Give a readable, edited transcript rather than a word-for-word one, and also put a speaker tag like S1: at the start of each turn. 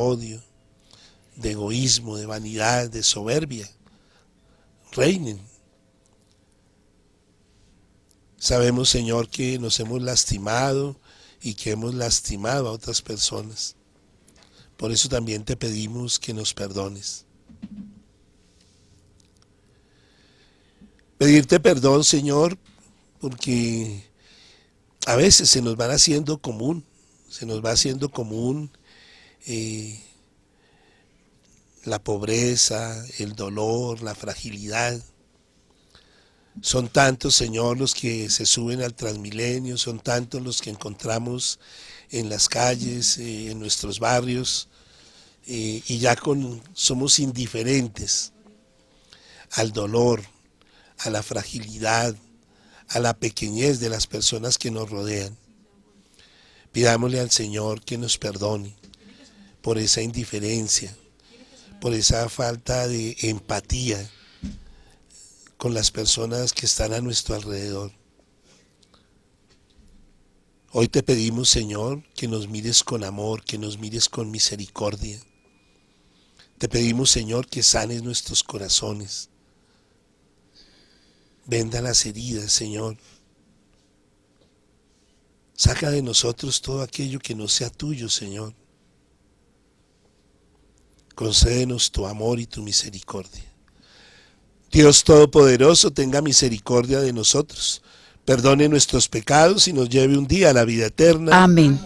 S1: odio, de egoísmo, de vanidad, de soberbia, reinen. Sabemos, Señor, que nos hemos lastimado y que hemos lastimado a otras personas. Por eso también te pedimos que nos perdones. Pedirte perdón, Señor, porque a veces se nos van haciendo común, la pobreza, el dolor, la fragilidad. Son tantos, Señor, los que se suben al Transmilenio, son tantos los que encontramos en las calles, en nuestros barrios, y ya somos indiferentes al dolor, a la fragilidad, a la pequeñez de las personas que nos rodean. Pidámosle al Señor que nos perdone por esa indiferencia, por esa falta de empatía con las personas que están a nuestro alrededor. Hoy te pedimos, Señor, que nos mires con amor, que nos mires con misericordia. Te pedimos, Señor, que sanes nuestros corazones. Venda las heridas, Señor. Saca de nosotros todo aquello que no sea tuyo, Señor. Concédenos tu amor y tu misericordia. Dios Todopoderoso, tenga misericordia de nosotros, perdone nuestros pecados y nos lleve un día a la vida eterna.
S2: Amén.